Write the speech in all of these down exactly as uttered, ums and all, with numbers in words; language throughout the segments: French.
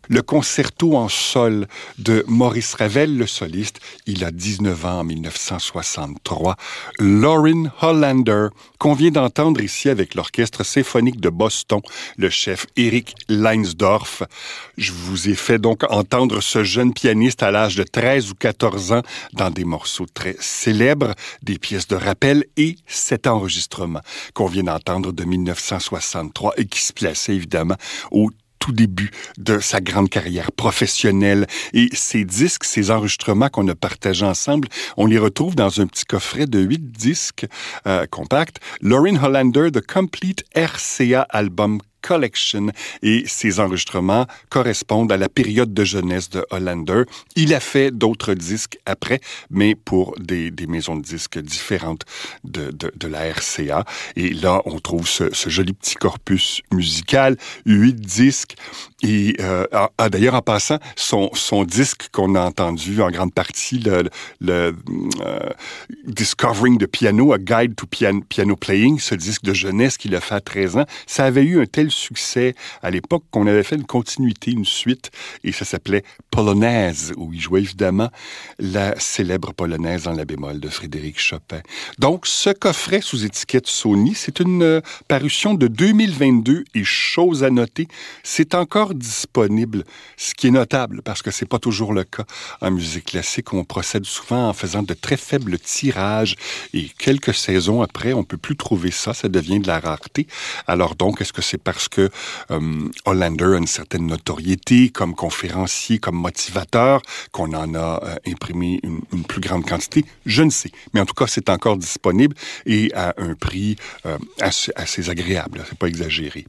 Le concerto en sol de Maurice Ravel, le soliste, il a dix-neuf ans en mille neuf cent soixante-trois. Lorin Hollander, qu'on vient d'entendre ici avec l'Orchestre symphonique de Boston, le chef Eric Leinsdorf. Je vous ai fait donc entendre ce jeune pianiste à l'âge de treize ou quatorze ans dans des morceaux très célèbres, des pièces de rappel et cet enregistrement qu'on vient d'entendre de mille neuf cent soixante-trois et qui se plaçait évidemment au tout début de sa grande carrière professionnelle. Et ces disques, ces enregistrements qu'on a partagés ensemble, on les retrouve dans un petit coffret de huit disques euh, compacts. Lorin Hollander, The Complete R C A Album Collection, et ces enregistrements correspondent à la période de jeunesse de Hollander. Il a fait d'autres disques après, mais pour des, des maisons de disques différentes de, de, de la R C A. Et là, on trouve ce, ce joli petit corpus musical, huit disques. Et euh, ah, d'ailleurs, en passant, son, son disque qu'on a entendu en grande partie, le, le euh, Discovering the Piano, A Guide to Piano, Piano Playing, ce disque de jeunesse qu'il a fait à treize ans, ça avait eu un tel succès à l'époque qu'on avait fait une continuité, une suite, et ça s'appelait Polonaise, où il jouait évidemment la célèbre polonaise en la bémol de Frédéric Chopin. Donc, ce coffret sous étiquette Sony, c'est une euh, parution de deux mille vingt-deux, et chose à noter, c'est encore disponible, ce qui est notable, parce que c'est pas toujours le cas en musique classique. On procède souvent en faisant de très faibles tirages, et quelques saisons après, on peut plus trouver ça, ça devient de la rareté. Alors donc, est-ce que c'est parce que euh, Hollander a une certaine notoriété comme conférencier, comme motivateur, qu'on en a euh, imprimé une, une plus grande quantité? Je ne sais. Mais en tout cas, c'est encore disponible et à un prix euh, assez, assez agréable. C'est pas exagéré.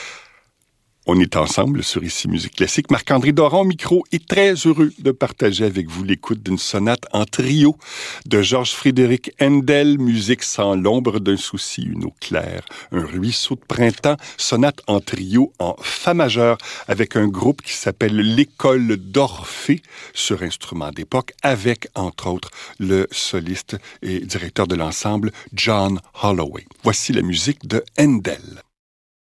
On est ensemble sur Ici Musique Classique. Marc-André Doron, micro, est très heureux de partager avec vous l'écoute d'une sonate en trio de Georges Frédéric Handel, musique sans l'ombre d'un souci, une eau claire, un ruisseau de printemps, sonate en trio en fa majeur avec un groupe qui s'appelle l'École d'Orphée sur instrument d'époque avec, entre autres, le soliste et directeur de l'ensemble John Holloway. Voici la musique de Handel.